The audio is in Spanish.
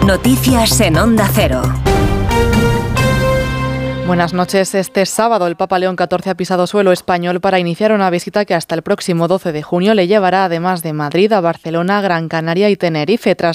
Noticias en Onda Cero. Buenas noches. Este sábado el Papa León XIV ha pisado suelo español para iniciar una visita que hasta el próximo 12 de junio le llevará, además de Madrid, a Barcelona, Gran Canaria y Tenerife. Tras